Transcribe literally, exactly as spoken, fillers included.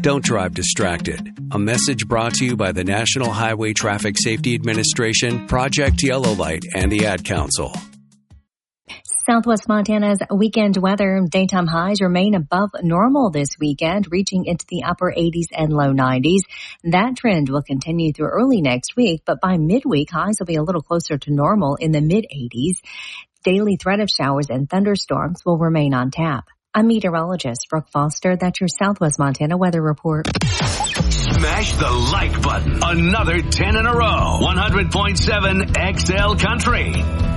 Don't drive distracted. A message brought to you by the National Highway Traffic Safety Administration, Project Yellow Light, and the Ad Council. Southwest Montana's weekend weather. Daytime highs remain above normal this weekend, reaching into the upper eighties and low nineties. That trend will continue through early next week, but by midweek, highs will be a little closer to normal in the mid-eighties. Daily threat of showers and thunderstorms will remain on tap. I'm meteorologist Brooke Foster. That's your Southwest Montana weather report. Smash the like button. Another ten in a row. one hundred point seven X L Country.